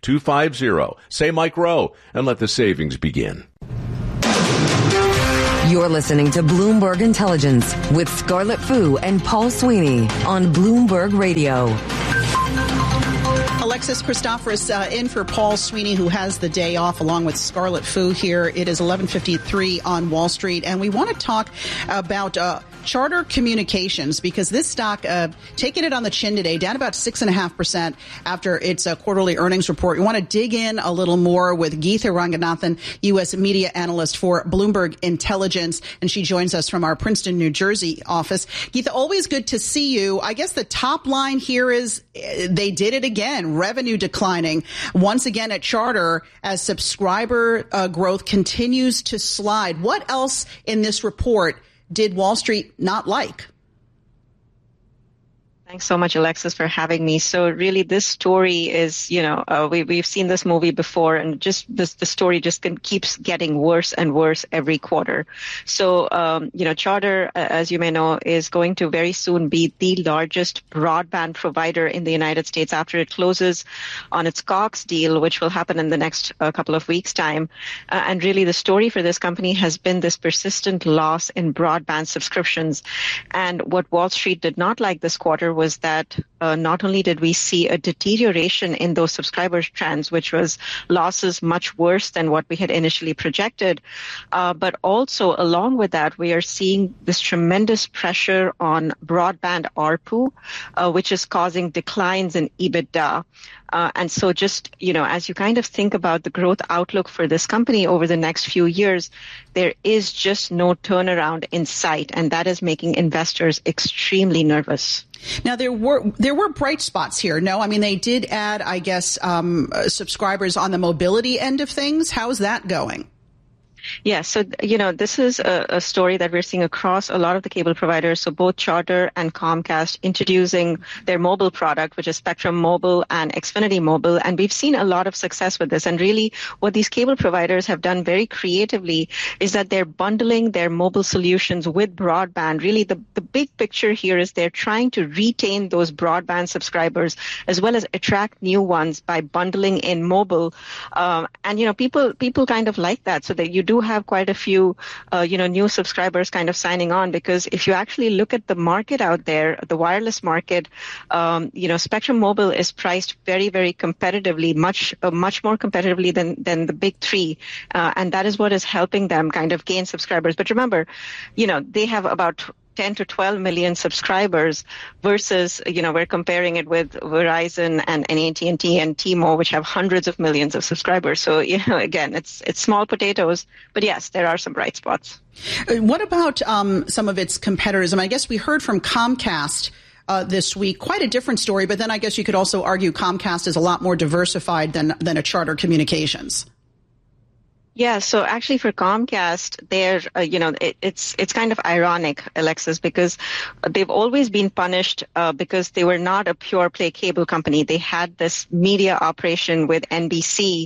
888-250-250. Say Mike Rowe and let the savings begin. You're listening to Bloomberg Intelligence with Scarlett Fu and Paul Sweeney on Bloomberg Radio. Alexis Christoforous in for Paul Sweeney, who has the day off, along with Scarlett Fu here. It is 11:53 on Wall Street, and we want to talk about Charter Communications, because this stock taking it on the chin today, down about 6.5% after its quarterly earnings report. We want to dig in a little more with Geetha Ranganathan, U.S. media analyst for Bloomberg Intelligence, and she joins us from our Princeton, New Jersey office. Geetha, always good to see you. I guess the top line here is they did it again. Revenue declining once again at Charter as subscriber growth continues to slide. What else in this report did Wall Street not like? Thanks so much, Alexis, for having me. So really, this story is, we've seen this movie before, and just the story just keeps getting worse and worse every quarter. So, Charter, as you may know, is going to very soon be the largest broadband provider in the United States after it closes on its Cox deal, which will happen in the next couple of weeks' time. And really, the story for this company has been this persistent loss in broadband subscriptions. And what Wall Street did not like this quarter was that not only did we see a deterioration in those subscriber trends, which was losses much worse than what we had initially projected, but also along with that, we are seeing this tremendous pressure on broadband ARPU, which is causing declines in EBITDA. And so just, as you kind of think about the growth outlook for this company over the next few years, there is just no turnaround in sight, and that is making investors extremely nervous. Now, there were bright spots here. No, I mean, they did add, I guess, subscribers on the mobility end of things. How's that going? Yeah, so, this is a story that we're seeing across a lot of the cable providers. So both Charter and Comcast introducing their mobile product, which is Spectrum Mobile and Xfinity Mobile. And we've seen a lot of success with this. And really what these cable providers have done very creatively is that they're bundling their mobile solutions with broadband. Really, the big picture here is they're trying to retain those broadband subscribers as well as attract new ones by bundling in mobile. And, people kind of like that, so that you do have quite a few, new subscribers kind of signing on, because if you actually look at the market out there, the wireless market, Spectrum Mobile is priced very, very competitively, much more competitively than the big three. And that is what is helping them kind of gain subscribers. But remember, they have about 10 to 12 million subscribers versus, we're comparing it with Verizon and AT&T and T-Mobile, which have hundreds of millions of subscribers. So, again, it's small potatoes. But yes, there are some bright spots. What about some of its competitors? I mean, I guess we heard from Comcast this week, quite a different story. But then I guess you could also argue Comcast is a lot more diversified than a Charter Communications. Yeah, so actually for Comcast, they're, it's kind of ironic, Alexis, because they've always been punished because they were not a pure play cable company. They had this media operation with NBC,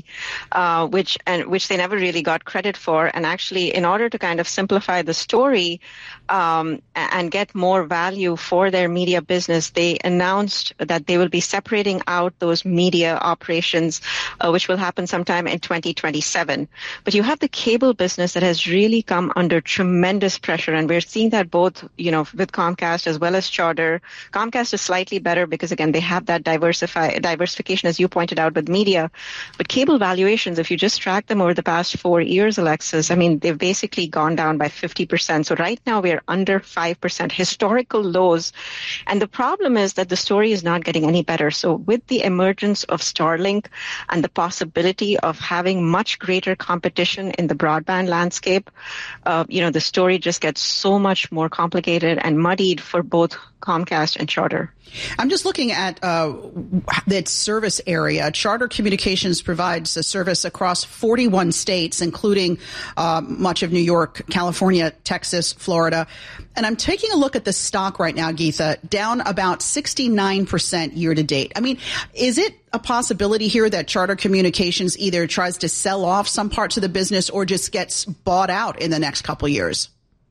which they never really got credit for. And actually, in order to kind of simplify the story and get more value for their media business, they announced that they will be separating out those media operations, which will happen sometime in 2027. But you have the cable business that has really come under tremendous pressure, and we're seeing that both, with Comcast as well as Charter. Comcast is slightly better because, again, they have that diversification, as you pointed out, with media. But cable valuations, if you just track them over the past 4 years, Alexis, I mean, they've basically gone down by 50%. So right now we are under 5%, historical lows. And the problem is that the story is not getting any better. So with the emergence of Starlink and the possibility of having much greater competition in the broadband landscape, the story just gets so much more complicated and muddied for both Comcast and Charter. I'm just looking at its service area. Charter Communications provides a service across 41 states, including much of New York, California, Texas, Florida. And I'm taking a look at the stock right now, Geetha, down about 69% year to date. I mean, is it a possibility here that Charter Communications either tries to sell off some parts of the business or just gets bought out in the next couple of years?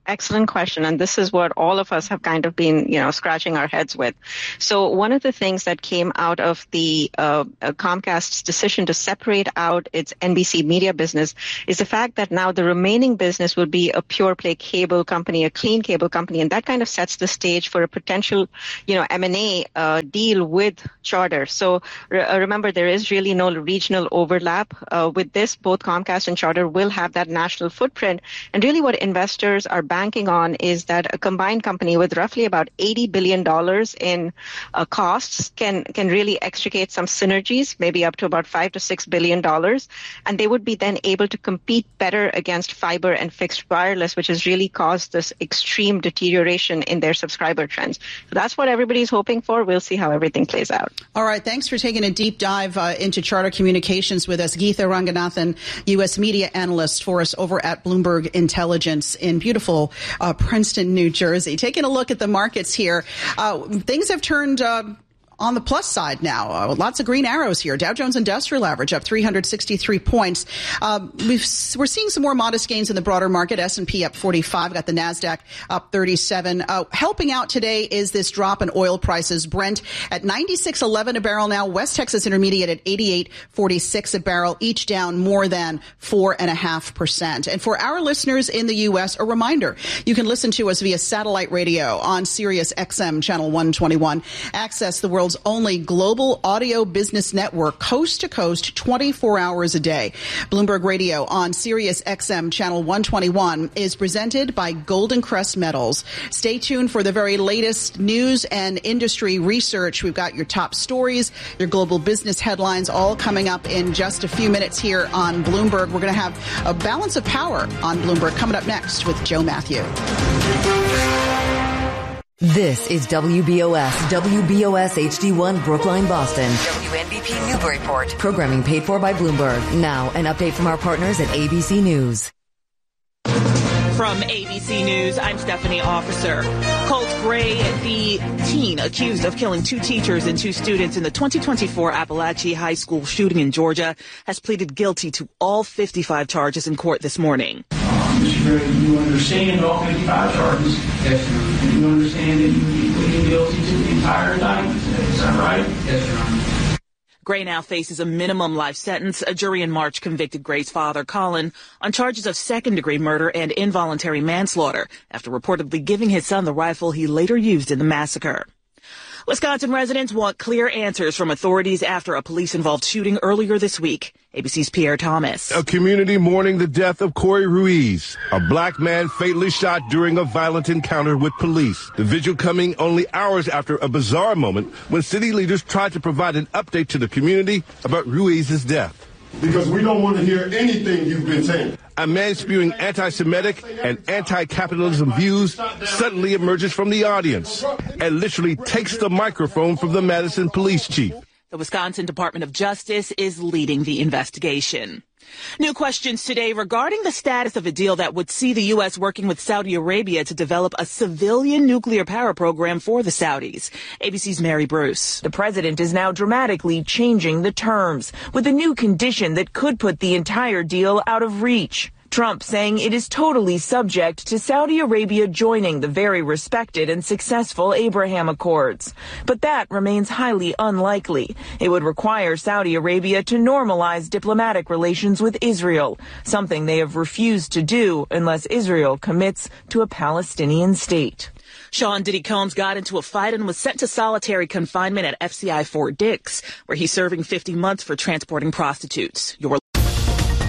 Excellent question. And this is what all of us have kind of been, scratching our heads with. So one of the things that came out of the Comcast's decision to separate out its NBC media business is the fact that now the remaining business will be a pure play cable company, a clean cable company. And that kind of sets the stage for a potential, M&A deal with Charter. So remember, there is really no regional overlap with this. Both Comcast and Charter will have that national footprint. And really what investors are banking on is that a combined company with roughly about $80 billion in costs can really extricate some synergies, maybe up to about $5 to $6 billion. And they would be then able to compete better against fiber and fixed wireless, which has really caused this extreme deterioration in their subscriber trends. So that's what everybody's hoping for. We'll see how everything plays out. All right. Thanks for taking a deep dive into Charter Communications with us. Geetha Ranganathan, U.S. media analyst for us over at Bloomberg Intelligence in beautiful Princeton, New Jersey. Taking a look at the markets here, things have turned on the plus side now. Lots of green arrows here. Dow Jones Industrial Average up 363 points. We're seeing some more modest gains in the broader market. S&P up 45. Got the NASDAQ up 37. Helping out today is this drop in oil prices. Brent at 96.11 a barrel now. West Texas Intermediate at 88.46 a barrel, each down more than 4.5%. And for our listeners in the U.S., a reminder, you can listen to us via satellite radio on Sirius XM channel 121. Access the world's only global audio business network, coast to coast, 24 hours a day. Bloomberg Radio on Sirius XM channel 121 is presented by Golden Crest Metals. Stay tuned for the very latest news and industry research. We've got your top stories, your global business headlines, all coming up in just a few minutes here on Bloomberg. We're going to have a balance of power on Bloomberg coming up next with Joe Matthew. This is WBOS HD1 Brookline, Boston. WNBP Newburyport. Programming paid for by Bloomberg. Now, an update from our partners at ABC News. From ABC News, I'm Stephanie Officer. Colt Gray, the teen accused of killing 2 teachers and 2 students in the 2024 Appalachia High School shooting in Georgia, has pleaded guilty to all 55 charges in court this morning. Mr. Gray, you understand all 55 charges? Yes, Your Honor. And you understand that you will be pleading guilty to the entire indictment today, is that right? Yes, Your Honor. Gray now faces a minimum life sentence. A jury in March convicted Gray's father, Colin, on charges of second-degree murder and involuntary manslaughter after reportedly giving his son the rifle he later used in the massacre. Wisconsin residents want clear answers from authorities after a police-involved shooting earlier this week. ABC's Pierre Thomas. A community mourning the death of Corey Ruiz, a black man fatally shot during a violent encounter with police. The vigil coming only hours after a bizarre moment when city leaders tried to provide an update to the community about Ruiz's death. Because we don't want to hear anything you've been saying. A man spewing anti-Semitic and anti-capitalism views suddenly emerges from the audience and literally takes the microphone from the Madison police chief. The Wisconsin Department of Justice is leading the investigation. New questions today regarding the status of a deal that would see the U.S. working with Saudi Arabia to develop a civilian nuclear power program for the Saudis. ABC's Mary Bruce. The president is now dramatically changing the terms with a new condition that could put the entire deal out of reach. Trump saying it is totally subject to Saudi Arabia joining the very respected and successful Abraham Accords. But that remains highly unlikely. It would require Saudi Arabia to normalize diplomatic relations with Israel, something they have refused to do unless Israel commits to a Palestinian state. Sean Diddy Combs got into a fight and was sent to solitary confinement at FCI Fort Dix, where he's serving 50 months for transporting prostitutes. Your